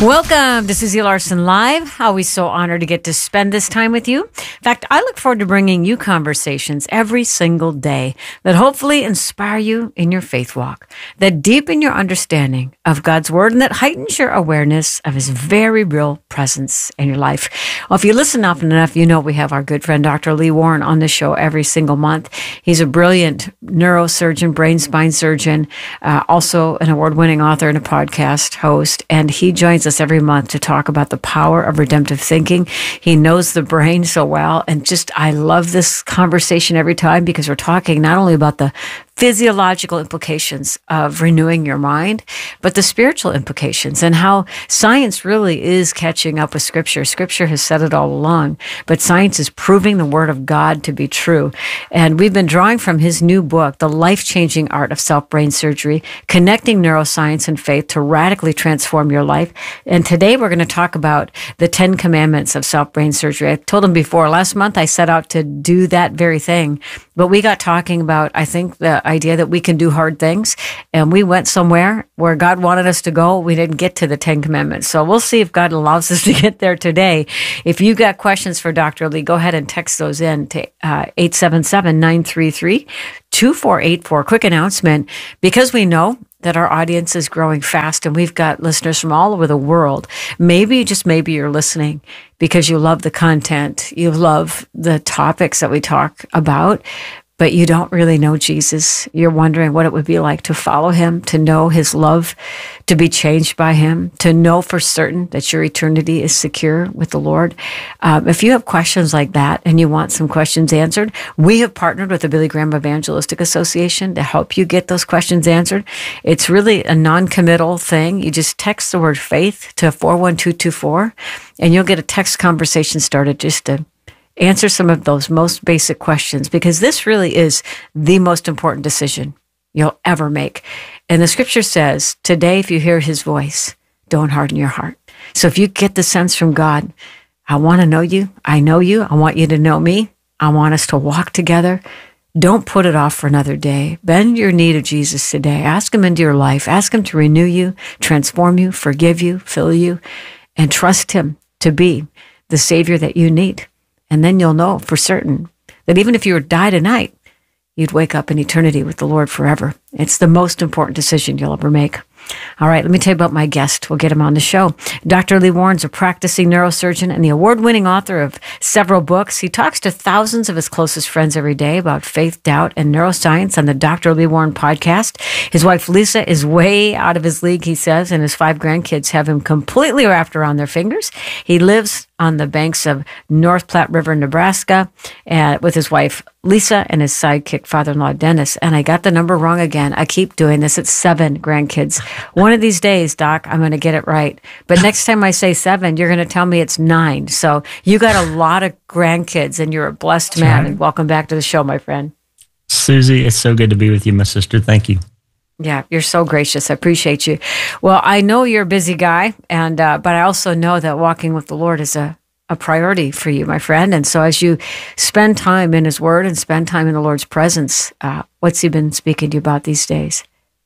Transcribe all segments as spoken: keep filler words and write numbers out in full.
Welcome to Susie Larson Live. Always so honored to get to spend this time with you. In fact, I look forward to bringing you conversations every single day that hopefully inspire you in your faith walk, that deepen your understanding of God's Word, and that heightens your awareness of His very real presence in your life. Well, if you listen often enough, you know we have our good friend Doctor Lee Warren on the show every single month. He's a brilliant neurosurgeon, brain spine surgeon, uh, also an award-winning author and a podcast host, and he joins us every month to talk about the power of redemptive thinking. He knows the brain so well, and just I love this conversation every time because we're talking not only about the physiological implications of renewing your mind, but the spiritual implications and how science really is catching up with Scripture. Scripture has said it all along, but science is proving the Word of God to be true. And we've been drawing from his new book, The Life-Changing Art of Self-Brain Surgery, Connecting Neuroscience and Faith to Radically Transform Your Life. And today we're going to talk about the Ten Commandments of Self-Brain Surgery. I told him before, last month I set out to do that very thing, but we got talking about, I think, the idea that we can do hard things, and we went somewhere where God wanted us to go. We didn't get to the Ten Commandments. So we'll see if God allows us to get there today. If you got questions for Doctor Lee, go ahead and text those in to uh, eight seven seven, nine three three, two four eight four. Quick announcement, because we know that our audience is growing fast and we've got listeners from all over the world. Maybe, just maybe you're listening because you love the content, you love the topics that we talk about, but you don't really know Jesus. You're wondering what it would be like to follow him, to know his love, to be changed by him, to know for certain that your eternity is secure with the Lord. Um, if you have questions like that and you want some questions answered, we have partnered with the Billy Graham Evangelistic Association to help you get those questions answered. It's really a non-committal thing. You just text the word faith to four one two two four and you'll get a text conversation started just to answer some of those most basic questions, because this really is the most important decision you'll ever make. And the Scripture says, today, if you hear his voice, don't harden your heart. So if you get the sense from God, I want to know you, I know you, I want you to know me, I want us to walk together, don't put it off for another day. Bend your knee to Jesus today. Ask him into your life. Ask him to renew you, transform you, forgive you, fill you, and trust him to be the Savior that you need. And then you'll know for certain that even if you were to die tonight, you'd wake up in eternity with the Lord forever. It's the most important decision you'll ever make. All right, let me tell you about my guest. We'll get him on the show. Doctor Lee Warren's a practicing neurosurgeon and the award-winning author of several books. He talks to thousands of his closest friends every day about faith, doubt, and neuroscience on the Doctor Lee Warren podcast. His wife, Lisa, is way out of his league, he says, and his five grandkids have him completely wrapped around their fingers. He lives on the banks of North Platte River, Nebraska, uh, with his wife, Lisa, and his sidekick, father-in-law, Dennis. And I got the number wrong again. I keep doing this. It's seven grandkids. One of these days, Doc, I'm going to get it right. But next time I say seven, you're going to tell me it's nine. So you got a lot of grandkids, and you're a blessed man. And welcome back to the show, my friend. Susie, it's so good to be with you, my sister. Thank you. Yeah, you're so gracious. I appreciate you. Well, I know you're a busy guy, and uh, but I also know that walking with the Lord is a, a priority for you, my friend. And so as you spend time in his word and spend time in the Lord's presence, uh, what's he been speaking to you about these days?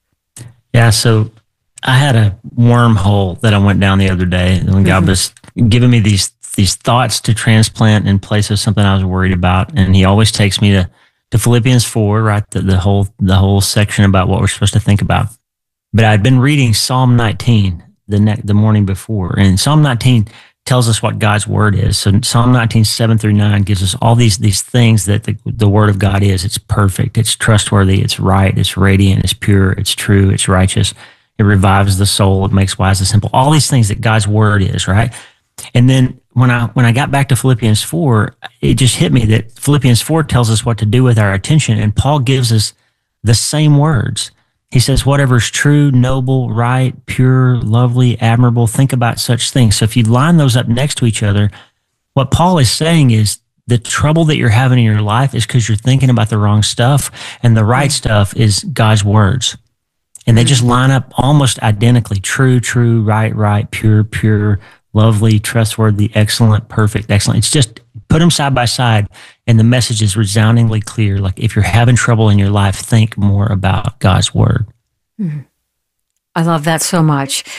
Yeah, so I had a wormhole that I went down the other day, and God mm-hmm. was giving me these these thoughts to transplant in place of something I was worried about. And he always takes me to to Philippians four, right? The, the whole the whole section about what we're supposed to think about. But I'd been reading Psalm nineteen the ne- the morning before, and Psalm nineteen tells us what God's word is. So Psalm nineteen, seven through nine gives us all these these things that the, the word of God is. It's perfect, it's trustworthy, it's right, it's radiant, it's pure, it's true, it's righteous. It revives the soul, it makes wise the simple. All these things that God's word is, right? And then when I when I got back to Philippians four, it just hit me that Philippians four tells us what to do with our attention, and Paul gives us the same words. He says, whatever is true, noble, right, pure, lovely, admirable, think about such things. So if you line those up next to each other, what Paul is saying is the trouble that you're having in your life is because you're thinking about the wrong stuff, and the right stuff is God's words. And they just line up almost identically. True, true, right, right, pure, pure, lovely, trustworthy, excellent, perfect, excellent. It's just put them side by side, and the message is resoundingly clear. Like, if you're having trouble in your life, think more about God's word. Mm-hmm. I love that so much.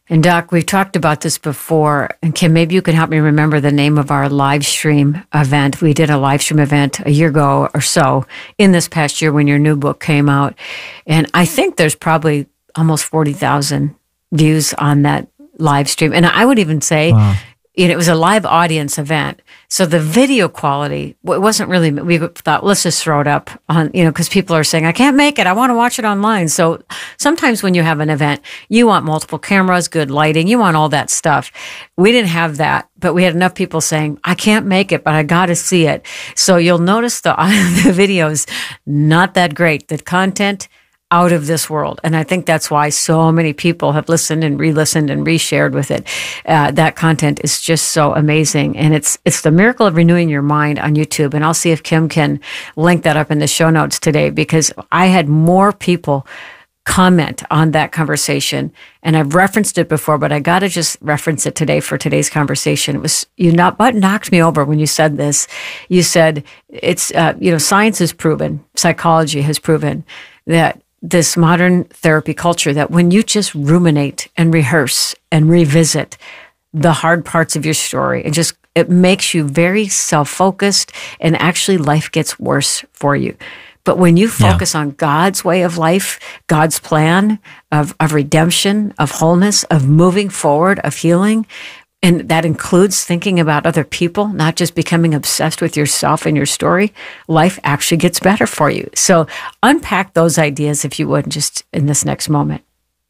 And Doc, we've talked about this before. And Kim, maybe you can help me remember the name of our live stream event. We did a live stream event a year ago or so in this past year when your new book came out. And I think there's probably almost forty thousand views on that live stream. And I would even say, wow. You know, it was a live audience event. So the video quality, it wasn't really, we thought, let's just throw it up on, you know, because people are saying, I can't make it. I want to watch it online. So sometimes when you have an event, you want multiple cameras, good lighting, you want all that stuff. We didn't have that, but we had enough people saying, I can't make it, but I got to see it. So you'll notice the, the videos, not that great. The content, out of this world. And I think that's why so many people have listened and re-listened and re-shared with it. Uh, that content is just so amazing. And it's it's the miracle of renewing your mind on YouTube. And I'll see if Kim can link that up in the show notes today, because I had more people comment on that conversation. And I've referenced it before, but I got to just reference it today for today's conversation. It was, you not, but knocked me over when you said this. You said, it's, uh, you know, science has proven, psychology has proven that this modern therapy culture, that when you just ruminate and rehearse and revisit the hard parts of your story, it just, it makes you very self-focused, and actually life gets worse for you. But when you focus yeah. on God's way of life, God's plan of, of redemption, of wholeness, of moving forward, of healing, and that includes thinking about other people, not just becoming obsessed with yourself and your story, life actually gets better for you. So unpack those ideas, if you would, just in this next moment.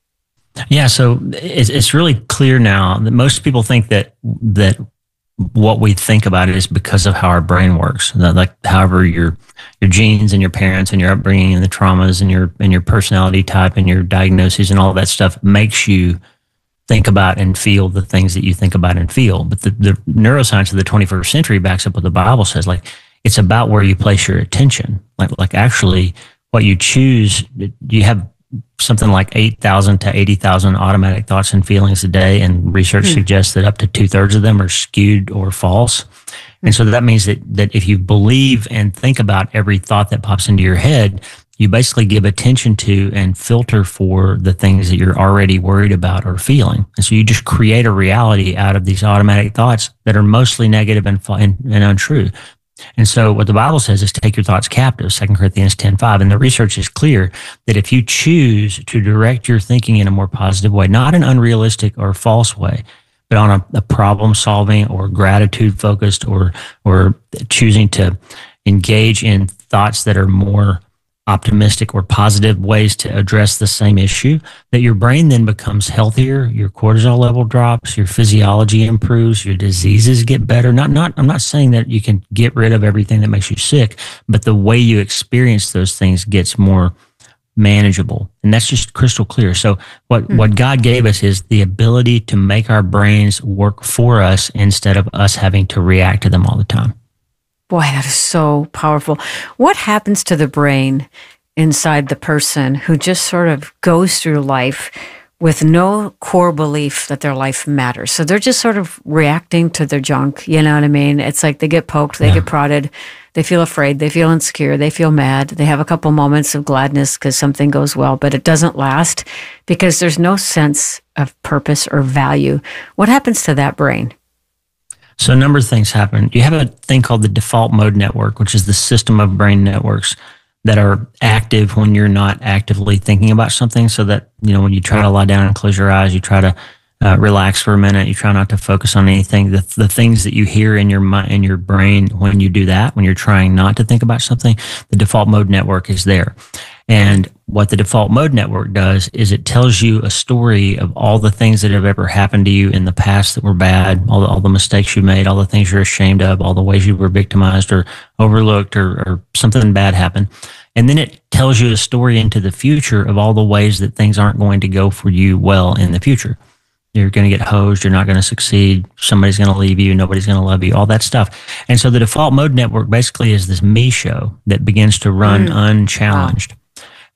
Yeah, so it's, it's really clear now that most people think that that what we think about it is because of how our brain works. That, like, however your your genes and your parents and your upbringing and the traumas and your and your personality type and your diagnoses and all of that stuff makes you think about and feel the things that you think about and feel. But the, the neuroscience of the twenty-first century backs up what the Bible says. Like, it's about where you place your attention. Like, like actually what you choose, you have something like eight thousand to eighty thousand automatic thoughts and feelings a day. And research hmm. suggests that up to two thirds of them are skewed or false. And so that means that, that if you believe and think about every thought that pops into your head, you basically give attention to and filter for the things that you're already worried about or feeling. And so you just create a reality out of these automatic thoughts that are mostly negative and, and, and untrue. And so what the Bible says is take your thoughts captive, Second Corinthians ten five. And the research is clear that if you choose to direct your thinking in a more positive way, not an unrealistic or false way, but on a, a problem solving or gratitude focused, or, or choosing to engage in thoughts that are more optimistic or positive ways to address the same issue, that your brain then becomes healthier, your cortisol level drops, your physiology improves, your diseases get better. Not, not, I'm not saying that you can get rid of everything that makes you sick, but the way you experience those things gets more manageable. And that's just crystal clear. So what, mm-hmm. what God gave us is the ability to make our brains work for us instead of us having to react to them all the time. Boy, that is so powerful. What happens to the brain inside the person who just sort of goes through life with no core belief that their life matters? So they're just sort of reacting to their junk, you know what I mean? It's like they get poked, they yeah. get prodded, they feel afraid, they feel insecure, they feel mad, they have a couple moments of gladness because something goes well, but it doesn't last because there's no sense of purpose or value. What happens to that brain? So a number of things happen. You have a thing called the default mode network, which is the system of brain networks that are active when you're not actively thinking about something. So that, you know, when you try to lie down and close your eyes, you try to uh, relax for a minute, you try not to focus on anything. The, the things that you hear in your mind, in your brain when you do that, when you're trying not to think about something, the default mode network is there. And what the default mode network does is it tells you a story of all the things that have ever happened to you in the past that were bad, all the, all the mistakes you made, all the things you're ashamed of, all the ways you were victimized or overlooked, or, or something bad happened. And then it tells you a story into the future of all the ways that things aren't going to go for you well in the future. You're going to get hosed. You're not going to succeed. Somebody's going to leave you. Nobody's going to love you, all that stuff. And so the default mode network basically is this me show that begins to run mm. unchallenged. Wow.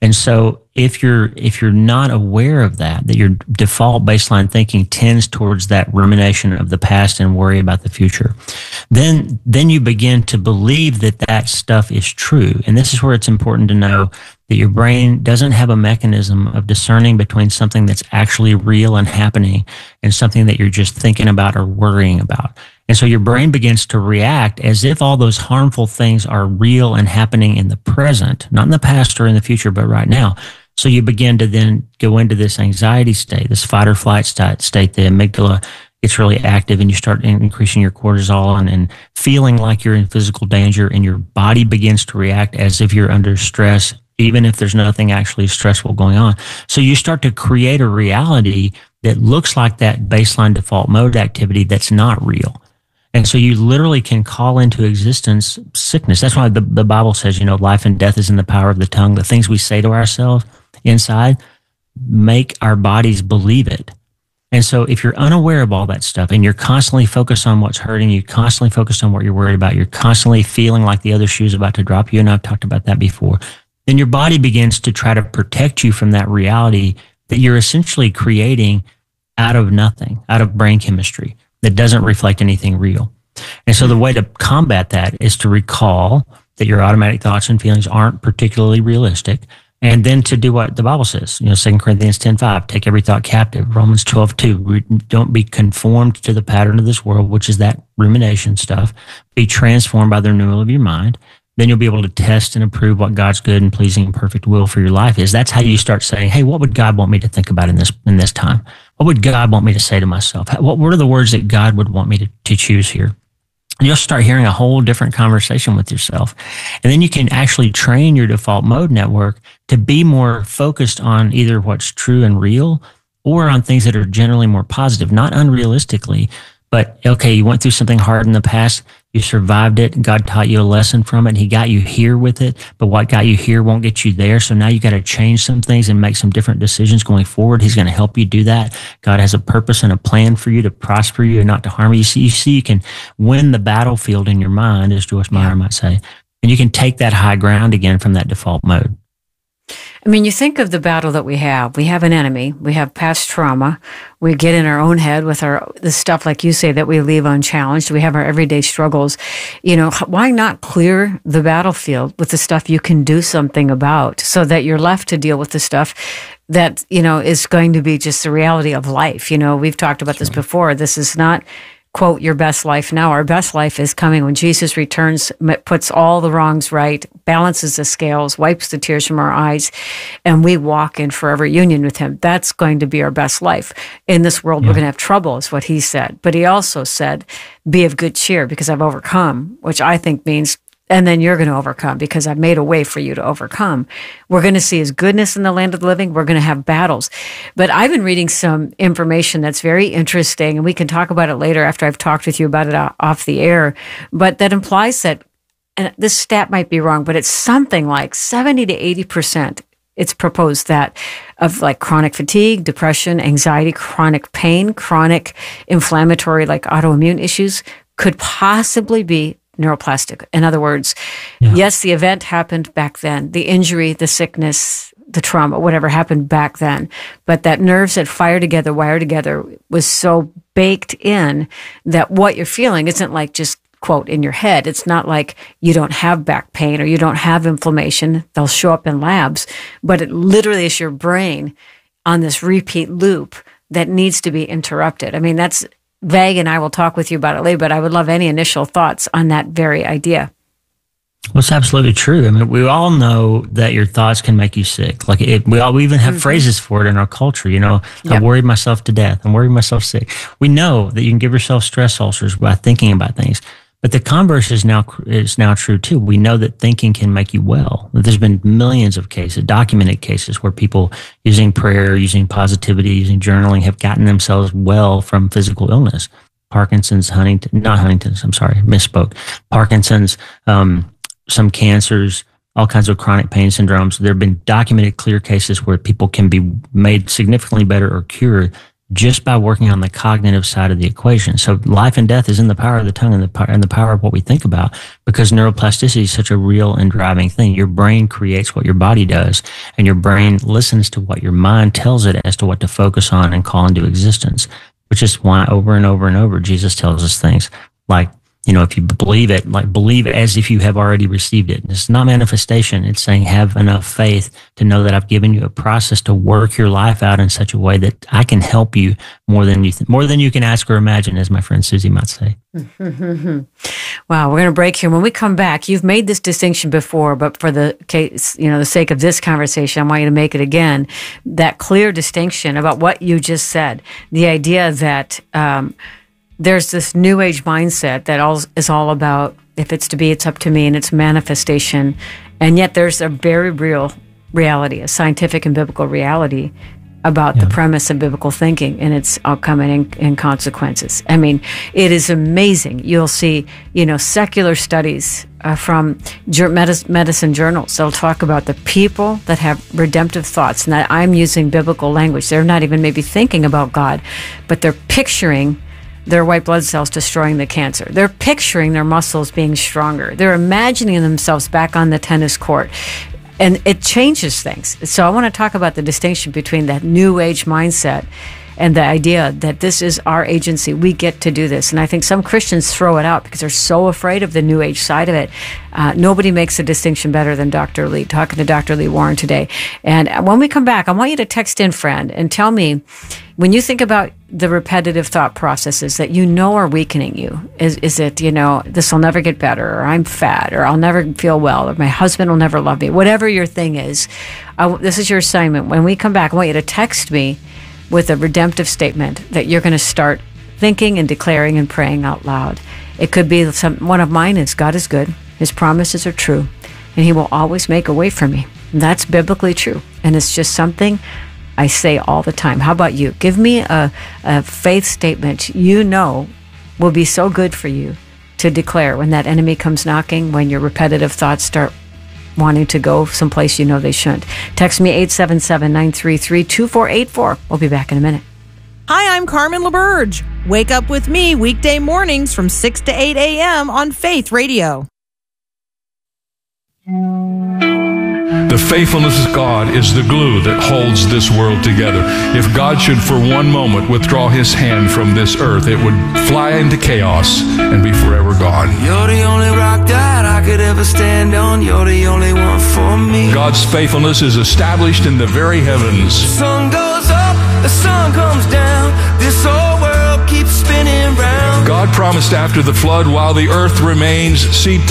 And so if you're if you're not aware of that, that your default baseline thinking tends towards that rumination of the past and worry about the future, then then you begin to believe that that stuff is true. And this is where it's important to know that your brain doesn't have a mechanism of discerning between something that's actually real and happening and something that you're just thinking about or worrying about. And so your brain begins to react as if all those harmful things are real and happening in the present, not in the past or in the future, but right now. So you begin to then go into this anxiety state, this fight or flight state. The amygdala gets really active and you start increasing your cortisol and, and feeling like you're in physical danger, and your body begins to react as if you're under stress, even if there's nothing actually stressful going on. So you start to create a reality that looks like that baseline default mode activity that's not real. And so you literally can call into existence sickness. That's why the, the Bible says, you know, life and death is in the power of the tongue. The things we say to ourselves inside make our bodies believe it. And so if you're unaware of all that stuff and you're constantly focused on what's hurting you, constantly focused on what you're worried about, you're constantly feeling like the other shoe's about to drop you, and I've talked about that before, then your body begins to try to protect you from that reality that you're essentially creating out of nothing, out of brain chemistry that doesn't reflect anything real. And so the way to combat that is to recall that your automatic thoughts and feelings aren't particularly realistic, and then to do what the Bible says. You know, Second Corinthians ten five, take every thought captive. Romans twelve two, don't be conformed to the pattern of this world, which is that rumination stuff. Be transformed by the renewal of your mind. Then you'll be able to test and approve what God's good and pleasing and perfect will for your life is. That's how you start saying, hey, what would God want me to think about in this in this time? What would God want me to say to myself? What, what are the words that God would want me to, to choose here? And you'll start hearing a whole different conversation with yourself. And then you can actually train your default mode network to be more focused on either what's true and real or on things that are generally more positive, not unrealistically. But, okay, you went through something hard in the past, you survived it, God taught you a lesson from it, He got you here with it, but what got you here won't get you there, so now you got to change some things and make some different decisions going forward. He's going to help you do that. God has a purpose and a plan for you to prosper you and not to harm you. You see, you see, you can win the battlefield in your mind, as Joyce Meyer might say, and you can take that high ground again from that default mode. I mean, you think of the battle that we have. We have an enemy. We have past trauma. We get in our own head with our the stuff, like you say, that we leave unchallenged. We have our everyday struggles. You know, why not clear the battlefield with the stuff you can do something about, so that you're left to deal with the stuff that, you know, is going to be just the reality of life. You know, we've talked about this before. This is not, quote, your best life now. Our best life is coming when Jesus returns, puts all the wrongs right, balances the scales, wipes the tears from our eyes, and we walk in forever union with Him. That's going to be our best life. In this world, yeah. we're going to have trouble, is what He said. But He also said, be of good cheer because I've overcome, which I think means, and then you're going to overcome because I've made a way for you to overcome. We're going to see His goodness in the land of the living. We're going to have battles. But I've been reading some information that's very interesting, and we can talk about it later after I've talked with you about it off the air, but that implies that, and this stat might be wrong, but it's something like seventy to eighty percent, it's proposed that, of like chronic fatigue, depression, anxiety, chronic pain, chronic inflammatory, like autoimmune issues, could possibly be neuroplastic. In other words, yeah. yes, the event happened back then, the injury, the sickness, the trauma, whatever happened back then, but that nerves that fire together, wire together, was so baked in that what you're feeling isn't like just, quote, in your head. It's not like you don't have back pain or you don't have inflammation. They'll show up in labs, but it literally is your brain on this repeat loop that needs to be interrupted. I mean, that's vague, and I will talk with you about it later, but I would love any initial thoughts on that very idea. Well, it's absolutely true. I mean, we all know that your thoughts can make you sick. Like it, we all we even have mm-hmm. phrases for it in our culture. You know, yep. I worried myself to death. I'm worried myself sick. We know that you can give yourself stress ulcers by thinking about things. But the converse is now is now true too. We know that thinking can make you well. There's been millions of cases, documented cases, where people using prayer, using positivity, using journaling have gotten themselves well from physical illness. Parkinson's, Huntington, not Huntington's, I'm sorry, misspoke. Parkinson's, um, some cancers, all kinds of chronic pain syndromes. There have been documented clear cases where people can be made significantly better or cured just by working on the cognitive side of the equation. So life and death is in the power of the tongue and the power, and the power of what we think about, because neuroplasticity is such a real and driving thing. Your brain creates what your body does, and your brain listens to what your mind tells it as to what to focus on and call into existence, which is why over and over and over Jesus tells us things like, you know, if you believe it, like believe it as if you have already received it. It's not manifestation. It's saying have enough faith to know that I've given you a process to work your life out in such a way that I can help you more than you th- more than you can ask or imagine, as my friend Susie might say. Wow, we're going to break here. When we come back, you've made this distinction before, but for the case, you know, the sake of this conversation, I want you to make it again. That clear distinction about what you just said, the idea that um, there's this new age mindset that all is all about, if it's to be, it's up to me, and it's manifestation. And yet there's a very real reality, a scientific and biblical reality about yeah. the premise of biblical thinking and its outcome and, and consequences. I mean, it is amazing. You'll see, you know, secular studies uh, from medicine journals. They'll talk about the people that have redemptive thoughts, and that I'm using biblical language. They're not even maybe thinking about God, but they're picturing their white blood cells destroying the cancer. They're picturing their muscles being stronger. They're imagining themselves back on the tennis court. And it changes things. So I want to talk about the distinction between that new age mindset and the idea that this is our agency. We get to do this. And I think some Christians throw it out because they're so afraid of the new age side of it. Uh, nobody makes the distinction better than Doctor Lee, talking to Doctor Lee Warren today. And when we come back, I want you to text in, friend, and tell me, when you think about the repetitive thought processes that you know are weakening you, is, is it, you know, this will never get better, or I'm fat, or I'll never feel well, or my husband will never love me, whatever your thing is, uh, this is your assignment. When we come back, I want you to text me with a redemptive statement that you're going to start thinking and declaring and praying out loud. It could be some, one of mine is, God is good, His promises are true, and He will always make a way for me. And that's biblically true. And it's just something I say all the time. How about you? Give me a, a faith statement you know will be so good for you to declare when that enemy comes knocking, when your repetitive thoughts start wanting to go someplace you know they shouldn't. Text me eight seven seven, nine three three, two four eight four. We'll be back in a minute. Hi, I'm Carmen LaBerge. Wake up with me weekday mornings from six to eight a.m. on Faith Radio. The faithfulness of God is the glue that holds this world together. If God should for one moment withdraw His hand from this earth, it would fly into chaos and be forever gone. You're the only rock that I could ever stand on. You're the only one for me. God's faithfulness is established in the very heavens. The sun goes up, the sun comes down. This whole world keeps spinning round. God promised after the flood, while the earth remains, seed